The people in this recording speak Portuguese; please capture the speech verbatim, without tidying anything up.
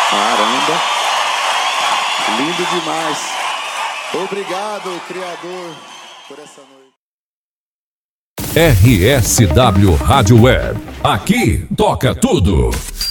Caramba. Lindo demais. Obrigado, Criador, por essa noite. R S W Rádio Web. Aqui toca tudo.